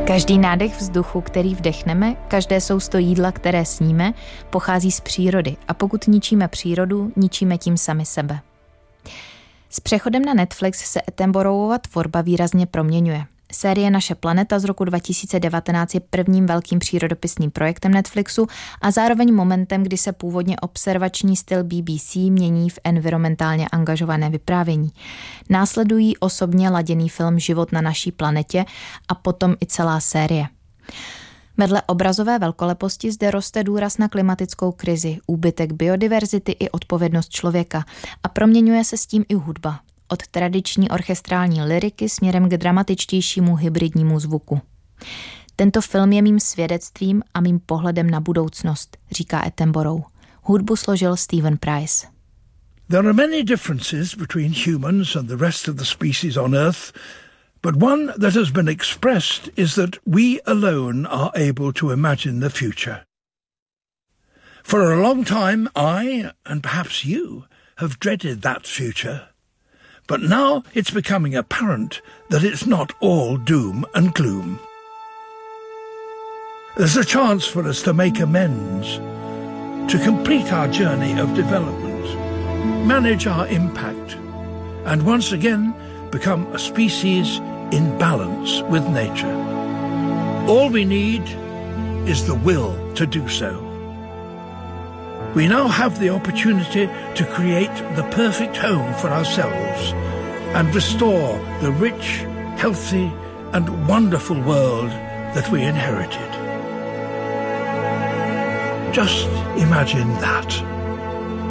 Každý nádech vzduchu, který vdechneme, každé sousto jídla, které sníme, pochází z přírody a pokud ničíme přírodu, ničíme tím sami sebe. S přechodem na Netflix se Attenboroughova tvorba výrazně proměňuje. Série Naše planeta z roku 2019 je prvním velkým přírodopisným projektem Netflixu a zároveň momentem, kdy se původně observační styl BBC mění v environmentálně angažované vyprávění. Následují osobně laděný film Život na naší planetě a potom i celá série. Vedle obrazové velkoleposti zde roste důraz na klimatickou krizi, úbytek biodiverzity i odpovědnost člověka a proměňuje se s tím i hudba. Od tradiční orchestrální lyriky směrem k dramatičtějšímu hybridnímu zvuku. Tento film je mým svědectvím a mým pohledem na budoucnost, říká Attenborough. Hudbu složil Stephen Price. There are many differences between humans and the rest of the species on Earth, but one that has been expressed is that we alone are able to imagine the future. For a long time, I, and perhaps you, have dreaded that future. But now it's becoming apparent that it's not all doom and gloom. There's a chance for us to make amends, to complete our journey of development, manage our impact, and once again become a species in balance with nature. All we need is the will to do so. We now have the opportunity to create the perfect home for ourselves and restore the rich, healthy, and wonderful world that we inherited. Just imagine that.